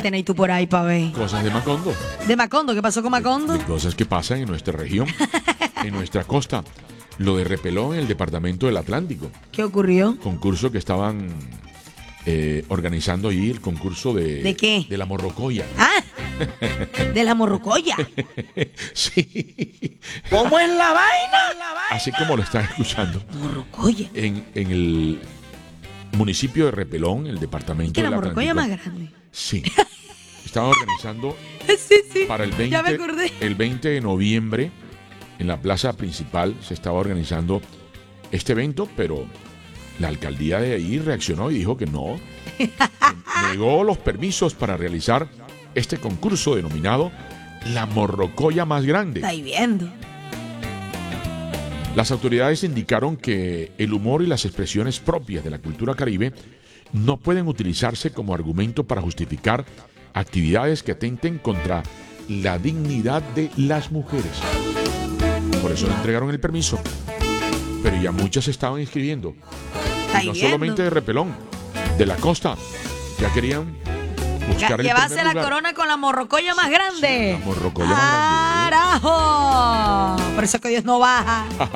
tenés tú por ahí, pa' ver? Cosas de Macondo. ¿De Macondo? ¿Qué pasó con Macondo? De cosas que pasan en nuestra región, en nuestra costa. Lo de Repelón en el departamento del Atlántico. ¿Qué ocurrió? Concurso que estaban organizando ahí, el concurso de... ¿De qué? De la morrocoya. Ah, de la morrocoya. Sí. ¿Cómo es la vaina? Así como lo están escuchando. Morrocoya. En el municipio de Repelón, el departamento Que la del morrocoya Atlántico. más grande. Sí. Estaban organizando Sí. para el Ya me acordé. 20 de noviembre, en la plaza principal, se estaba organizando este evento, pero la alcaldía de ahí reaccionó y dijo que no. Negó los permisos para realizar este concurso denominado La Morrocoya Más Grande. Estáis viendo. Las autoridades indicaron que el humor y las expresiones propias de la cultura caribe no pueden utilizarse como argumento para justificar actividades que atenten contra la dignidad de las mujeres. Por eso le entregaron el permiso. Pero ya muchas se estaban inscribiendo. Y no solamente de Repelón, de la costa. Ya querían buscar el Llevarse primer la lugar. corona con la morrocoya más grande. Sí, la morrocoya más grande. ¡Carajo! Por eso que Dios no baja.